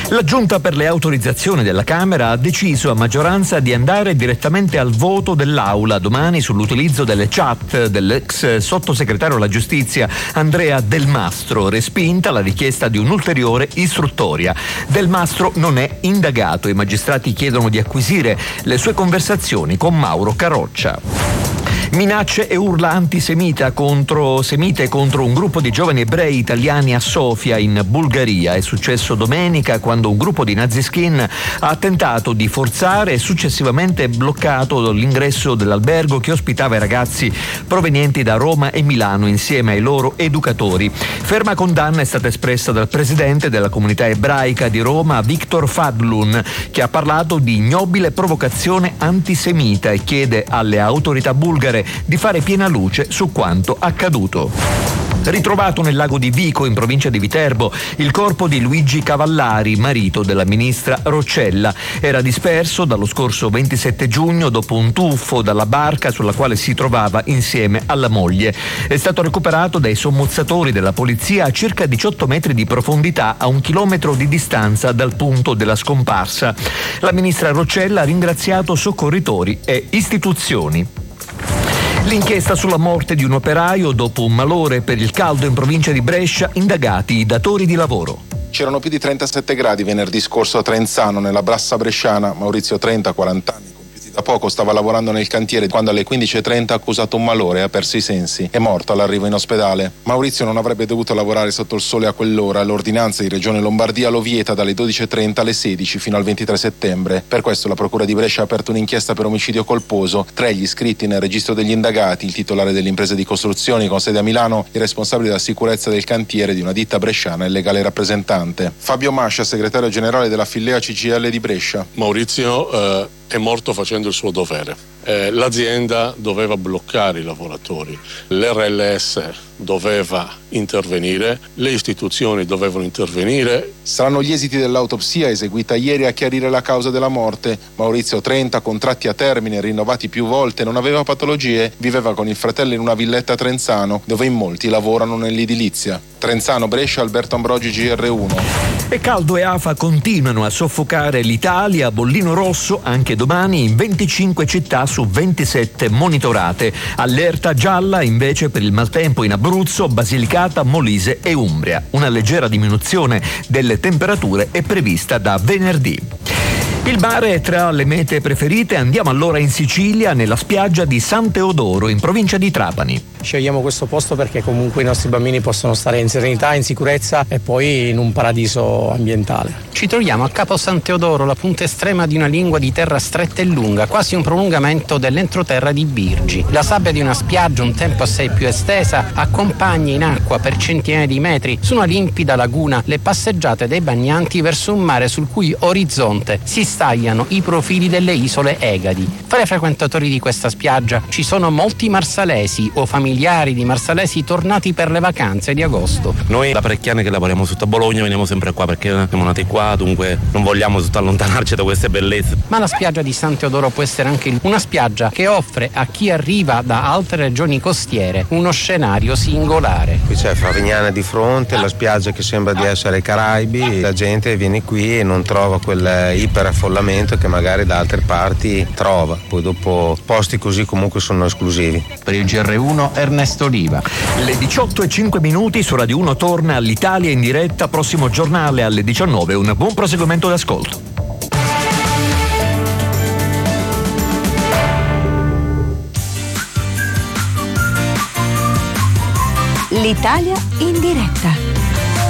La Giunta per le autorizzazioni della Camera ha deciso a maggioranza di andare direttamente al voto dell'Aula domani sull'utilizzo delle chat dell'ex sottosegretario alla Giustizia Andrea Del Mastro, respinta la richiesta di un'ulteriore istruttoria. Del Mastro non è indagato, i magistrati chiedono di acquisire le sue conversazioni con Mauro Caroccia. Minacce e urla antisemite contro un gruppo di giovani ebrei italiani a Sofia in Bulgaria. È successo domenica quando un gruppo di naziskin ha tentato di forzare e successivamente bloccato l'ingresso dell'albergo che ospitava i ragazzi provenienti da Roma e Milano insieme ai loro educatori. Ferma condanna è stata espressa dal presidente della comunità ebraica di Roma, Victor Fadlun, che ha parlato di ignobile provocazione antisemita e chiede alle autorità bulgare di fare piena luce su quanto accaduto. Ritrovato nel lago di Vico, in provincia di Viterbo, il corpo di Luigi Cavallari, marito della ministra Roccella. Era disperso dallo scorso 27 giugno dopo un tuffo dalla barca sulla quale si trovava insieme alla moglie. È stato recuperato dai sommozzatori della polizia a circa 18 metri di profondità, a 1 chilometro di distanza dal punto della scomparsa. La ministra Roccella ha ringraziato soccorritori e istituzioni. L'inchiesta sulla morte di un operaio dopo un malore per il caldo in provincia di Brescia, indagati i datori di lavoro. C'erano più di 37 gradi venerdì scorso a Trenzano, nella Brassa bresciana. Maurizio 30, 40 anni. Da poco stava lavorando nel cantiere quando alle 15:30 ha accusato un malore e ha perso i sensi. È morto all'arrivo in ospedale. Maurizio non avrebbe dovuto lavorare sotto il sole a quell'ora. L'ordinanza di Regione Lombardia lo vieta dalle 12:30 alle 16 fino al 23 settembre. Per questo la Procura di Brescia ha aperto un'inchiesta per omicidio colposo. Tra gli iscritti nel registro degli indagati il titolare dell'impresa di costruzioni con sede a Milano, il responsabile della sicurezza del cantiere di una ditta bresciana e il legale rappresentante. Fabio Mascia, segretario generale della Fillea CGIL di Brescia. Maurizio è morto facendo il suo dovere. L'azienda doveva bloccare i lavoratori, l'RLS doveva intervenire, le istituzioni dovevano intervenire. Saranno gli esiti dell'autopsia eseguita ieri a chiarire la causa della morte. Maurizio 30, contratti a termine rinnovati più volte, non aveva patologie, viveva con il fratello in una villetta a Trenzano, dove in molti lavorano nell'edilizia. Trenzano, Brescia, Alberto Ambrogi, GR1. E caldo e afa continuano a soffocare l'Italia, bollino rosso anche domani in 25 città su 27 monitorate. Allerta gialla invece per il maltempo in Abruzzo, Basilicata, Molise e Umbria. Una leggera diminuzione delle temperature è prevista da venerdì. Il mare è tra le mete preferite, andiamo allora in Sicilia, nella spiaggia di San Teodoro, in provincia di Trapani. Scegliamo questo posto perché comunque i nostri bambini possono stare in serenità, in sicurezza e poi in un paradiso ambientale. Ci troviamo a Capo San Teodoro, la punta estrema di una lingua di terra stretta e lunga, quasi un prolungamento dell'entroterra di Birgi. La sabbia di una spiaggia, un tempo assai più estesa, accompagna in acqua per centinaia di metri su una limpida laguna le passeggiate dei bagnanti verso un mare sul cui orizzonte si stagliano i profili delle isole Egadi. Fra i frequentatori di questa spiaggia ci sono molti marsalesi o familiari di marsalesi tornati per le vacanze di agosto. Noi da parecchi anni che lavoriamo sotto a Bologna veniamo sempre qua perché siamo nati qua, dunque non vogliamo tutto allontanarci da queste bellezze. Ma la spiaggia di San Teodoro può essere anche una spiaggia che offre a chi arriva da altre regioni costiere uno scenario singolare. Qui c'è Favignana di fronte, la spiaggia che sembra di essere ai Caraibi, la gente viene qui e non trova quel iperaffollamento che magari da altre parti trova, poi dopo posti così comunque sono esclusivi. Per il GR1 Ernesto Oliva. Le 18:05 su Radio 1 torna all'Italia in diretta, prossimo giornale alle 19. Un buon proseguimento d'ascolto. L'Italia in diretta.